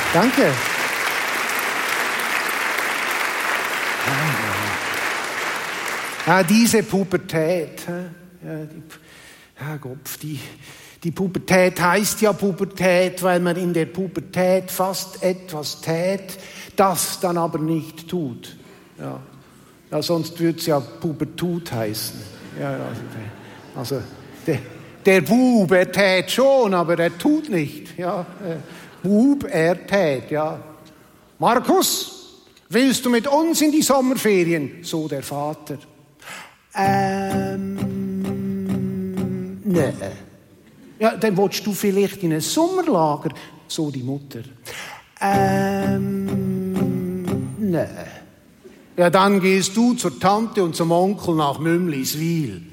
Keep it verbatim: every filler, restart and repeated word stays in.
Danke. Ja, diese Pubertät. Ja, die, ja, Gott, die, die Pubertät heißt ja Pubertät, weil man in der Pubertät fast etwas tät, das dann aber nicht tut. Ja, ja sonst würde es ja Pubertut heißen. Ja, also, also der, der Bub, er tät schon, aber er tut nicht. Ja, Bub, er tät, ja. Markus, willst du mit uns in die Sommerferien? So der Vater. Ähm, nee. Ja, dann willst du vielleicht in ein Sommerlager? So die Mutter. Ähm, nee. Ja, dann gehst du zur Tante und zum Onkel nach Mümliswil.